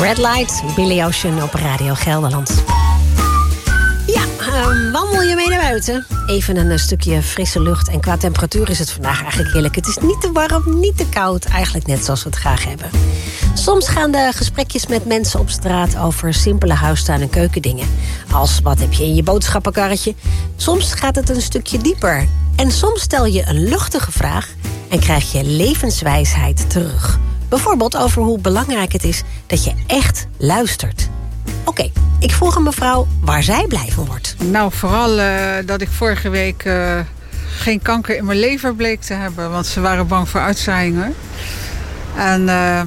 Red Light, Billy Ocean op Radio Gelderland. Ja, wandel je mee naar buiten? Even een stukje frisse lucht. En qua temperatuur is het vandaag eigenlijk heerlijk. Het is niet te warm, niet te koud. Eigenlijk net zoals we het graag hebben. Soms gaan de gesprekjes met mensen op straat over simpele huistuin- en keukendingen. Als, wat heb je in je boodschappenkarretje? Soms gaat het een stukje dieper. En soms stel je een luchtige vraag en krijg je levenswijsheid terug. Bijvoorbeeld over hoe belangrijk het is dat je echt luistert. Oké, ik vroeg een mevrouw waar zij blij van wordt. Nou, vooral dat ik vorige week geen kanker in mijn lever bleek te hebben. Want ze waren bang voor uitzaaiingen. En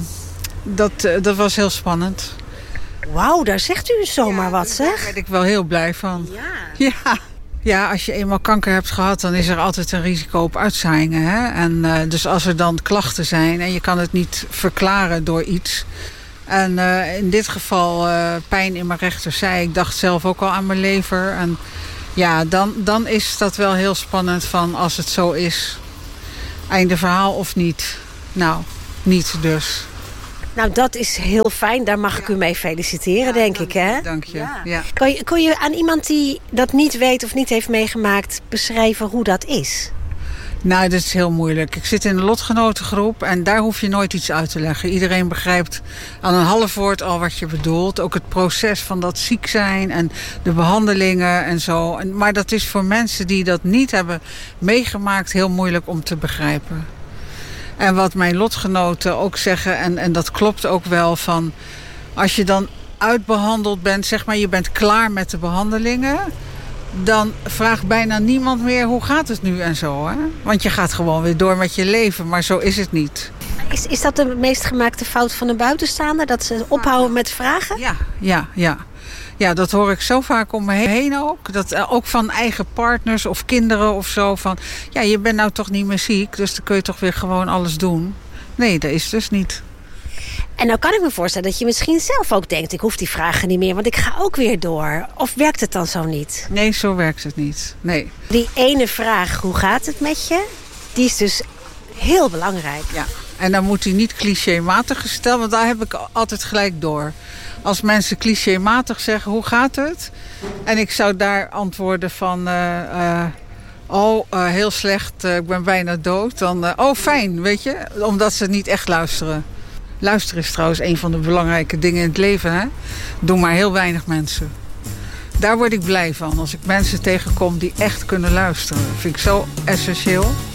dat was heel spannend. Wauw, daar zegt u zomaar wat, zeg. Daar ben ik wel heel blij van. Ja. Ja, als je eenmaal kanker hebt gehad, dan is er altijd een risico op uitzaaiingen. Hè? En dus als er dan klachten zijn en je kan het niet verklaren door iets. En in dit geval pijn in mijn rechterzij. Ik dacht zelf ook al aan mijn lever. En ja, dan is dat wel heel spannend van als het zo is. Einde verhaal of niet? Nou, niet dus. Nou, dat is heel fijn. Daar mag ik u mee feliciteren, denk ik, hè? Dank je. Ja. Kon je aan iemand die dat niet weet of niet heeft meegemaakt beschrijven hoe dat is? Nou, dat is heel moeilijk. Ik zit in een lotgenotengroep en daar hoef je nooit iets uit te leggen. Iedereen begrijpt aan een half woord al wat je bedoelt. Ook het proces van dat ziek zijn en de behandelingen en zo. Maar dat is voor mensen die dat niet hebben meegemaakt heel moeilijk om te begrijpen. En wat mijn lotgenoten ook zeggen, en dat klopt ook wel, van als je dan uitbehandeld bent, zeg maar je bent klaar met de behandelingen, dan vraagt bijna niemand meer hoe gaat het nu en zo. Hè? Want je gaat gewoon weer door met je leven, maar zo is het niet. Is dat de meest gemaakte fout van een buitenstaander? Dat ze ophouden met vragen? Ja. Ja, dat hoor ik zo vaak om me heen ook. Dat, ook van eigen partners of kinderen of zo. Van, ja, je bent nou toch niet meer ziek, dus dan kun je toch weer gewoon alles doen. Nee, dat is dus niet. En nou kan ik me voorstellen dat je misschien zelf ook denkt, ik hoef die vragen niet meer, want ik ga ook weer door. Of werkt het dan zo niet? Nee, zo werkt het niet. Nee. Die ene vraag, hoe gaat het met je? Die is dus heel belangrijk. Ja. En dan moet die niet clichématig gesteld, want daar heb ik altijd gelijk door. Als mensen clichématig zeggen, hoe gaat het? En ik zou daar antwoorden van, heel slecht, ik ben bijna dood. Dan, fijn, weet je, omdat ze niet echt luisteren. Luisteren is trouwens een van de belangrijke dingen in het leven. Hè? Doen maar heel weinig mensen. Daar word ik blij van. Als ik mensen tegenkom die echt kunnen luisteren. Dat vind ik zo essentieel.